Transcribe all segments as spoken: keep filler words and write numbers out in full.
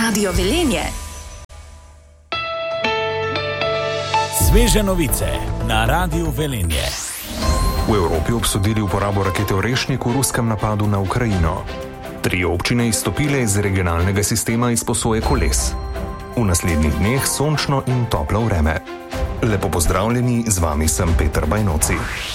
Radio Velenje. Sveže novice na Radiu Velenje. V Evropi obsodili uporabo rakete Orešnik v ruskem napadu na Ukrajino. Tri občine izstopile iz regionalnega sistema izposoje koles. V naslednjih dneh sončno in toplo vreme. Lepo pozdravljeni, z vami sem Peter Bajnoci.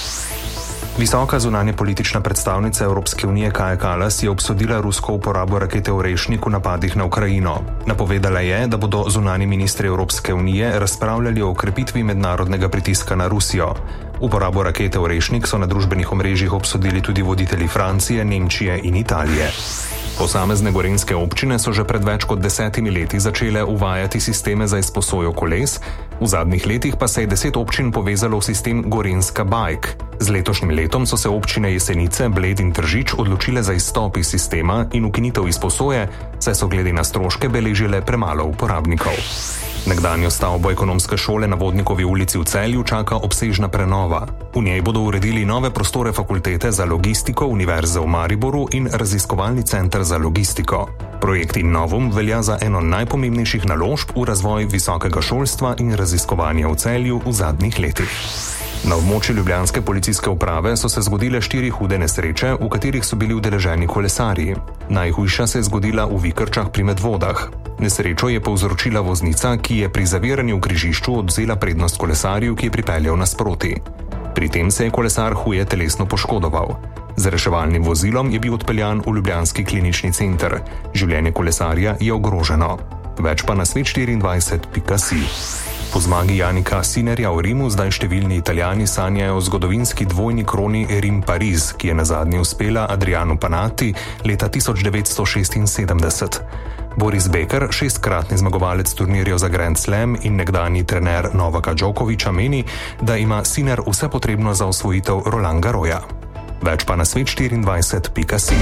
Visoka zunanje politična predstavnica Evropske unije Kaja Kallas je obsodila rusko uporabo rakete Orešnik v napadih na Ukrajino. Napovedala je, da bodo zunani ministri Evropske unije razpravljali o okrepitvi mednarodnega pritiska na Rusijo. Uporabo rakete Orešnik so na družbenih omrežjih obsodili tudi voditelji Francije, Nemčije in Italije. Posamezne gorenjske občine so že pred več kot desetimi leti začele uvajati sisteme za izposojo koles, v zadnjih letih pa se je deset občin povezalo v sistem Gorenjska Bike. Z letošnjim letom so se občine Jesenice, Bled in Tržič odločile za izstop iz sistema in ukinitev izposoje, saj so glede na stroške beležile premalo uporabnikov. Nekdanjo stavbo ekonomske šole na Vodnikovi ulici v Celju čaka obsežna prenova. V njej bodo uredili nove prostore fakultete za logistiko Univerze v Mariboru in raziskovalni center za logistiko. Projekt Innovum velja za eno najpomembnejših naložb v razvoj visokega šolstva in raziskovanja v Celju v zadnjih letih. Na območju ljubljanske policijske uprave so se zgodile štiri hude nesreče, v katerih so bili udeleženi kolesarji. Najhujša se je zgodila v Vikrčah pri Medvodah. Nesrečo je povzročila voznica, ki je pri zaviranju v križišču odvzela prednost kolesarju, ki je pripeljal nasproti. Pri tem se je kolesar huje telesno poškodoval. Z reševalnim vozilom je bil odpeljan v ljubljanski klinični center. Življenje kolesarja je ogroženo. Več pa na svet štiriindvajset pika si. Po zmagi Jannika Sinnerja v Rimu zdaj številni Italijani sanjajo o zgodovinski dvojni kroni Rim-Pariz, ki je nazadnje uspela Adrianu Panati leta tisoč devetsto šestinsedemdeset. Boris Becker, šestkratni zmagovalec turnirjev za Grand Slam in nekdanji trener Novaka Djokoviča, meni, da ima Sinner vse potrebno za osvojitev Roland Garrosa. Več pa na svet štiriindvajset pika si.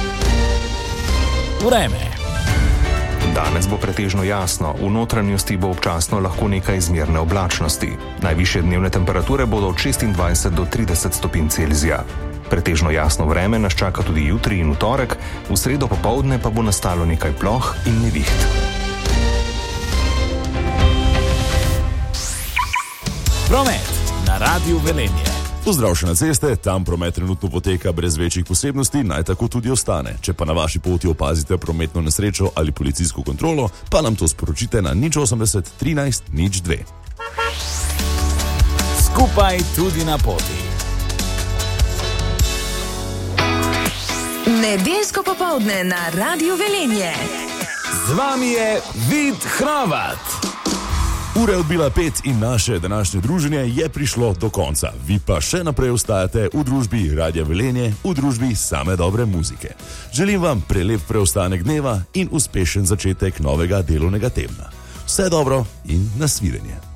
Vreme. Danes bo pretežno jasno, v notranjosti bo občasno lahko nekaj izmerne oblačnosti. Najvišje dnevne temperature bodo od šestindvajset do trideset stopinj Celzija. Pretežno jasno vreme nas čaka tudi jutri in v torek, v sredo popoldne pa bo nastalo nekaj ploh in neviht. Promet na Radiu Velenje. Pozdrav še na ceste, tam promet trenutno poteka brez večjih posebnosti, naj tako tudi ostane. Če pa na vaši poti opazite prometno nesrečo ali policijsko kontrolo, pa nam to sporočite na nič osemdeset trinajst nič dve. Skupaj tudi na poti. Nedeljsko popoldne na Radiu Velenje. Z vami je Vid Hrovat. Ura je odbila pet in naše današnje druženje je prišlo do konca. Vi pa še naprej ostajate v družbi Radia Velenje, v družbi same dobre muzike. Želim vam prelep preostanek dneva in uspešen začetek novega delovnega tedna. Vse dobro in nasvidenje.